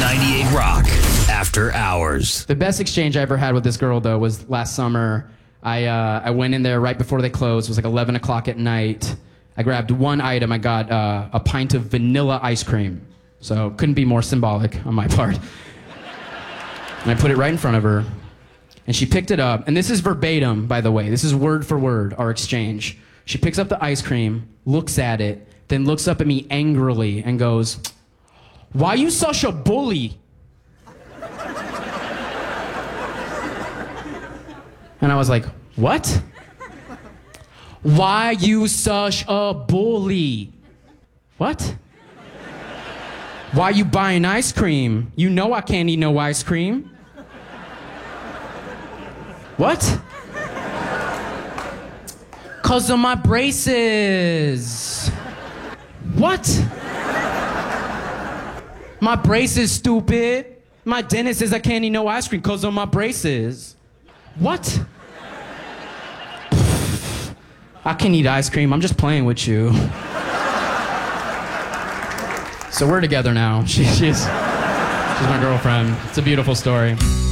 98 Rock After Hours. The best exchange I ever had with this girl, though, was last summer. I went in there right before they closed. It was like 11 o'clock at night. I grabbed one item. I got a pint of vanilla ice cream. So couldn't be more symbolic on my part. And I put it right in front of her. And she picked it up. And this is verbatim, by the way. This is word for word, our exchange. She picks up the ice cream, looks at it, then looks up at me angrily and goes, "Why you such a bully?" And I was like, "What? Why you such a bully?" "What? Why you buying ice cream? You know I can't eat no ice cream." "What?" "'Cause of my braces." "What?" "My braces, stupid. My dentist says I can't eat no ice cream 'cause of my braces." "What?" "I can eat ice cream. I'm just playing with you." So we're together now. She's my girlfriend. It's a beautiful story.